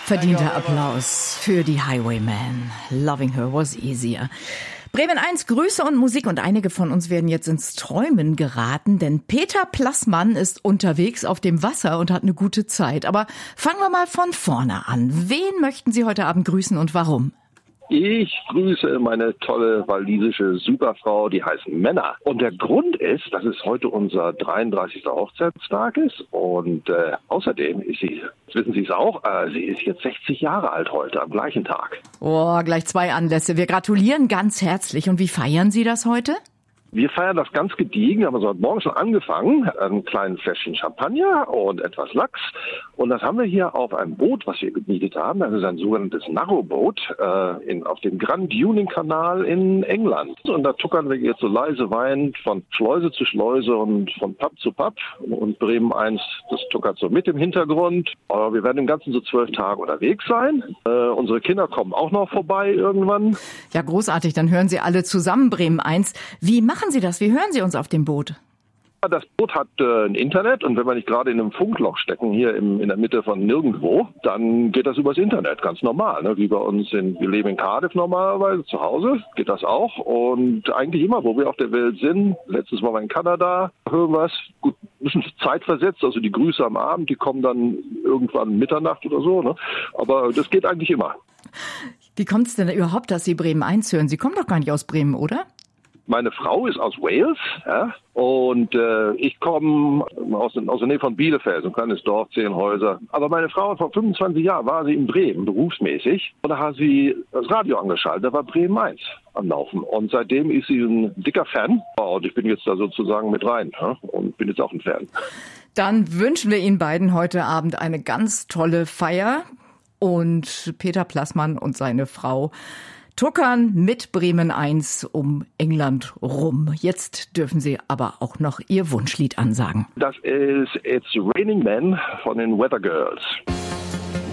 Verdienter Applaus für die Highwaymen. Loving her was easier. Bremen 1, Grüße und Musik und einige von uns werden jetzt ins Träumen geraten, denn Peter Plassmann ist unterwegs auf dem Wasser und hat eine gute Zeit. Aber fangen wir mal von vorne an. Wen möchten Sie heute Abend grüßen und warum? Ich grüße meine tolle walisische Superfrau, die heißt Männer. Und der Grund ist, dass es heute unser 33. Hochzeitstag ist. Und außerdem ist sie, das wissen Sie es auch, sie ist jetzt 60 Jahre alt heute, am gleichen Tag. Oh, gleich 2 Anlässe. Wir gratulieren ganz herzlich. Und wie feiern Sie das heute? Wir feiern das ganz gediegen, haben wir heute Morgen schon angefangen, ein kleines Fläschchen Champagner und etwas Lachs. Und das haben wir hier auf einem Boot, was wir gemietet haben. Das ist ein sogenanntes Narrowboat auf dem Grand Union-Kanal in England. Und da tuckern wir jetzt so leise weinend von Schleuse zu Schleuse und von Pub zu Pub. Und Bremen 1, das tuckert so mit im Hintergrund. Aber wir werden im Ganzen so 12 Tage unterwegs sein. Unsere Kinder kommen auch noch vorbei irgendwann. Ja, großartig. Dann hören Sie alle zusammen Bremen 1. Wie machen Sie das? Wie hören Sie uns auf dem Boot? Das Boot hat ein Internet und wenn wir nicht gerade in einem Funkloch stecken, hier in der Mitte von nirgendwo, dann geht das übers Internet, ganz normal. Ne? Wie bei uns, wir leben in Cardiff normalerweise, zu Hause geht das auch. Und eigentlich immer, wo wir auf der Welt sind, letztes Mal waren wir in Kanada, hören wir es, gut, ein bisschen zeitversetzt, also die Grüße am Abend, die kommen dann irgendwann Mitternacht oder so. Ne? Aber das geht eigentlich immer. Wie kommt es denn überhaupt, dass Sie Bremen 1 hören? Sie kommen doch gar nicht aus Bremen, oder? Meine Frau ist aus Wales, ja, und ich komme aus der Nähe von Bielefeld, so ein kleines Dorf, 10 Häuser. Aber meine Frau, vor 25 Jahren war sie in Bremen, berufsmäßig, und da hat sie das Radio angeschaltet, da war Bremen 1 am Laufen. Und seitdem ist sie ein dicker Fan, und ich bin jetzt da sozusagen mit rein, ja, und bin jetzt auch ein Fan. Dann wünschen wir Ihnen beiden heute Abend eine ganz tolle Feier und Peter Plassmann und seine Frau tuckern mit Bremen 1 um England rum. Jetzt dürfen Sie aber auch noch Ihr Wunschlied ansagen. Das ist It's Raining Men von den Weather Girls.